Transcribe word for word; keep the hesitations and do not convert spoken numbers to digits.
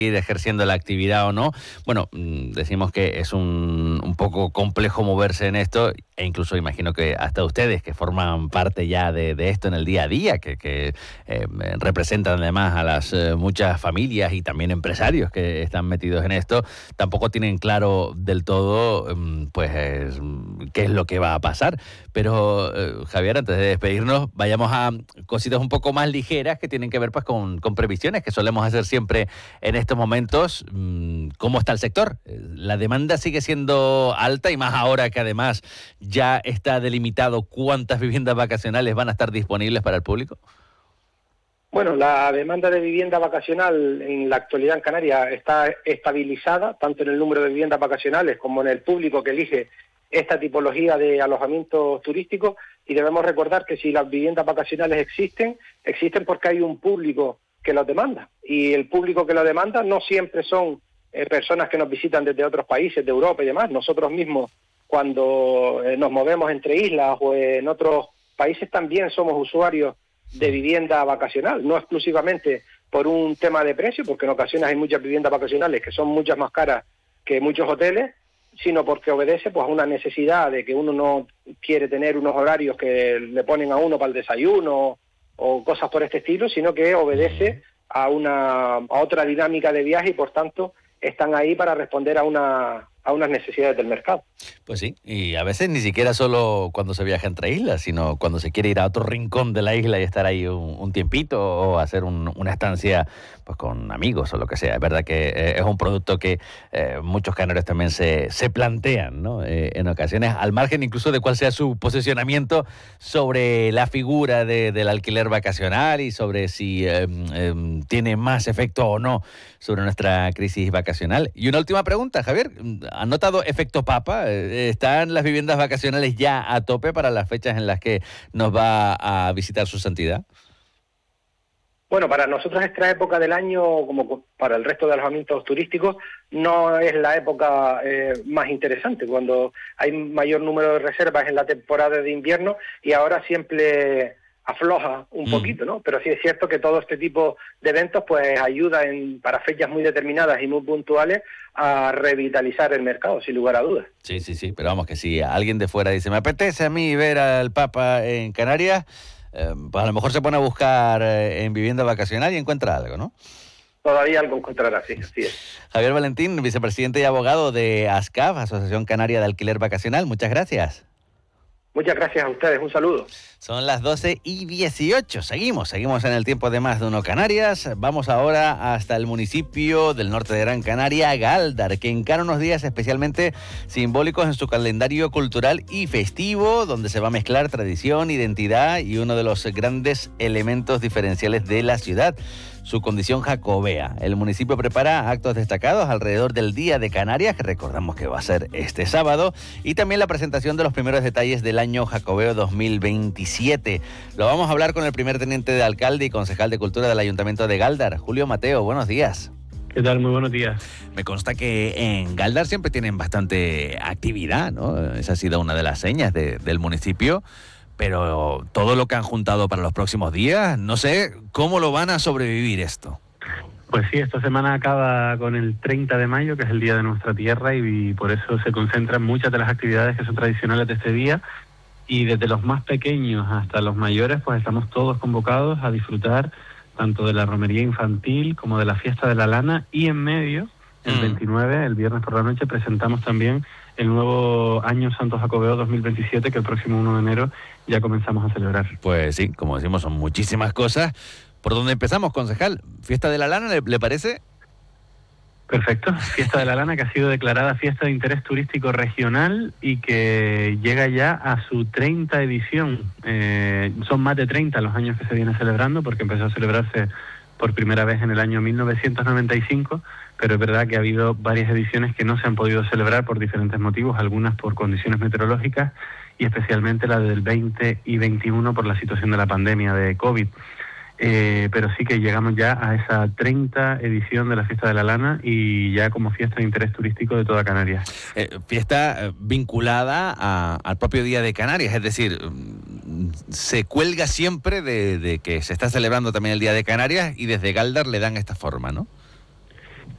ir ejerciendo la actividad o no. Bueno, decimos que es un, un poco complejo moverse en esto, e incluso imagino que hasta ustedes que forman parte ya de, de esto en el día a día, que, que eh, representan además a las eh, muchas familias y también empresarios que están metidos en esto, tampoco tienen claro del todo pues eh, qué es lo que va a pasar. Pero eh, Javier, antes de despedirnos, vayamos a cositas un poco más ligeras que tienen que ver pues con, con previsiones que solemos hacer siempre en estos momentos. ¿Cómo está el sector? ¿La demanda sigue siendo alta y más ahora que además ya está delimitado cuántas viviendas vacacionales van a estar disponibles para el público? Bueno, la demanda de vivienda vacacional en la actualidad en Canarias está estabilizada, tanto en el número de viviendas vacacionales como en el público que elige esta tipología de alojamientos turísticos, y debemos recordar que si las viviendas vacacionales existen, existen porque hay un público que los demanda, y el público que lo demanda no siempre son eh, personas que nos visitan desde otros países de Europa y demás. Nosotros mismos, cuando eh, nos movemos entre islas o en otros países, también somos usuarios de vivienda vacacional, no exclusivamente por un tema de precio, porque en ocasiones hay muchas viviendas vacacionales que son muchas más caras que muchos hoteles, sino porque obedece pues a una necesidad de que uno no quiere tener unos horarios que le ponen a uno para el desayuno o cosas por este estilo, sino que obedece a una a otra dinámica de viaje, y por tanto están ahí para responder a una a unas necesidades del mercado. Pues sí, y a veces ni siquiera solo cuando se viaja entre islas, sino cuando se quiere ir a otro rincón de la isla y estar ahí un, un tiempito, o hacer un, una estancia pues con amigos o lo que sea. Es verdad que eh, es un producto que eh, muchos canarios también se, se plantean, ¿no? Eh, en ocasiones, al margen incluso de cuál sea su posicionamiento sobre la figura de, del alquiler vacacional y sobre si eh, eh, tiene más efecto o no sobre nuestra crisis vacacional. Y una última pregunta, Javier. ¿Han notado efecto papa? ¿Están las viviendas vacacionales ya a tope para las fechas en las que nos va a visitar su santidad? Bueno, para nosotros esta época del año, como para el resto de alojamientos turísticos, no es la época eh, más interesante, cuando hay mayor número de reservas en la temporada de invierno, y ahora siempre afloja un mm. poquito, ¿no? Pero sí es cierto que todo este tipo de eventos pues ayuda en, para fechas muy determinadas y muy puntuales, a revitalizar el mercado, sin lugar a dudas. Sí, sí, sí, pero vamos, que si alguien de fuera dice, me apetece a mí ver al Papa en Canarias, eh, pues a lo mejor se pone a buscar eh, en vivienda vacacional y encuentra algo, ¿no? Todavía algo encontrará, sí, así es. Javier Valentín, vicepresidente y abogado de ASCAF, Asociación Canaria de Alquiler Vacacional, muchas gracias. Muchas gracias a ustedes, un saludo. Son las doce y dieciocho, seguimos, seguimos en el tiempo de Más de Uno Canarias. Vamos ahora hasta el municipio del norte de Gran Canaria, Gáldar, que encara unos días especialmente simbólicos en su calendario cultural y festivo, donde se va a mezclar tradición, identidad y uno de los grandes elementos diferenciales de la ciudad, su condición jacobea. El municipio prepara actos destacados alrededor del Día de Canarias, que recordamos que va a ser este sábado, y también la presentación de los primeros detalles del año jacobeo dos mil veintisiete. Lo vamos a hablar con el primer teniente de alcalde y concejal de Cultura del Ayuntamiento de Gáldar, Julio Mateo. Buenos días. ¿Qué tal? Muy buenos días. Me consta que en Gáldar siempre tienen bastante actividad, ¿no? Esa ha sido una de las señas de, del municipio. Pero todo lo que han juntado para los próximos días, no sé cómo lo van a sobrevivir esto. Pues sí, esta semana acaba con el treinta de mayo, que es el Día de nuestra Tierra, y por eso se concentran muchas de las actividades que son tradicionales de este día. Y desde los más pequeños hasta los mayores, pues estamos todos convocados a disfrutar tanto de la romería infantil como de la fiesta de la lana, y en medio, el mm. veintinueve, el viernes por la noche, presentamos también el nuevo Año Santo Jacobeo dos mil veintisiete, que el próximo uno de enero ya comenzamos a celebrar. Pues sí, como decimos, son muchísimas cosas. ¿Por dónde empezamos, concejal? ¿Fiesta de la Lana, le, le parece? Perfecto. Fiesta de la Lana, que ha sido declarada Fiesta de Interés Turístico Regional y que llega ya a su treinta edición. Eh, son más de treinta los años que se viene celebrando, porque empezó a celebrarse por primera vez en el año mil novecientos noventa y cinco, pero es verdad que ha habido varias ediciones que no se han podido celebrar por diferentes motivos, algunas por condiciones meteorológicas y especialmente la del veinte y veintiuno por la situación de la pandemia de COVID. Eh, pero sí que llegamos ya a esa treinta edición de la Fiesta de la Lana, y ya como fiesta de interés turístico de toda Canarias. Eh, fiesta eh, vinculada a, al propio Día de Canarias, es decir, se cuelga siempre de, de que se está celebrando también el Día de Canarias, y desde Gáldar le dan esta forma, ¿no?